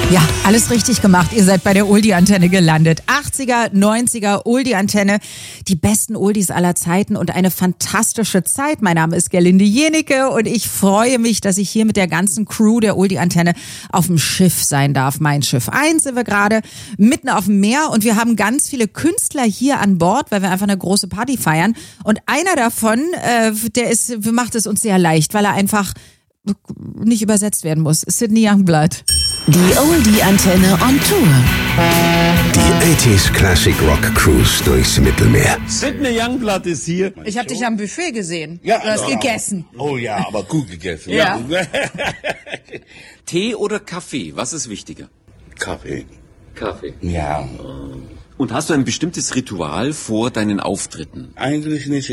Ja, alles richtig gemacht. Ihr seid bei der Oldie-Antenne gelandet. 80er, 90er Oldie-Antenne. Die besten Oldies aller Zeiten und eine fantastische Zeit. Mein Name ist Gerlinde Jenecke und ich freue mich, dass ich hier mit der ganzen Crew der Oldie-Antenne auf dem Schiff sein darf. Mein Schiff 1 sind wir gerade mitten auf dem Meer und wir haben ganz viele Künstler hier an Bord, weil wir einfach eine große Party feiern. Und einer davon, macht es uns sehr leicht, weil er einfach nicht übersetzt werden muss. Sidney Youngblood. Die Oldie-Antenne on Tour. Die 80s Classic Rock Cruise durchs Mittelmeer. Sidney Youngblood ist hier. Ich habe dich am Buffet gesehen. Ja, du hast gegessen. Oh ja, aber gut gegessen. Ja. Tee oder Kaffee? Was ist wichtiger? Kaffee. Kaffee. Ja. Und hast du ein bestimmtes Ritual vor deinen Auftritten? Eigentlich nicht.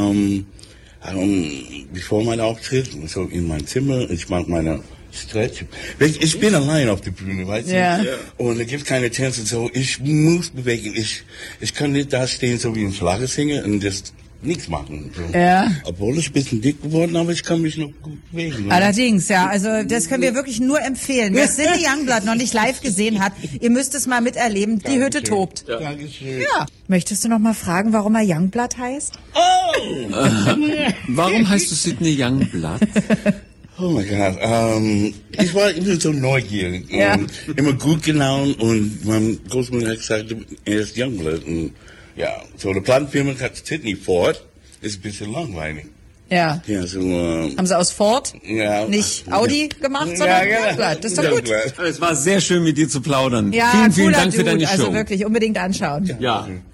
Bevor mein Auftritt, so in mein Zimmer, ich mache meine Stretch. Ich bin allein auf der Bühne, weißt du? Ja. Und es gibt keine Tänze, so ich muss bewegen. Ich kann nicht da stehen, so wie ein Schlagersänger und das nichts machen. So. Ja. Obwohl ich ein bisschen dick geworden, aber ich kann mich noch gut bewegen. Allerdings, ja. Also das können wir wirklich nur empfehlen. Wer Sidney Youngblood noch nicht live gesehen hat, ihr müsst es mal miterleben. Die Hütte tobt. Ja. Dankeschön. Ja. Möchtest du noch mal fragen, warum er Youngblood heißt? Warum heißt du Sidney Youngblood? Oh mein Gott, ich war immer so neugierig, Ja. immer gut gelaunt und mein Großmutter hat gesagt, er ist Youngblood. Und ja, so die Plattenfirma hat Sidney Ford, ist ein bisschen langweilig. Ja. Ja, so, Haben sie aus Ford ja. nicht Audi gemacht, sondern Youngblood. Das ist doch gut. Youngblood. Es war sehr schön, mit dir zu plaudern. Ja, vielen cooler Dank für Dude. deine Show. Also wirklich unbedingt anschauen. Ja.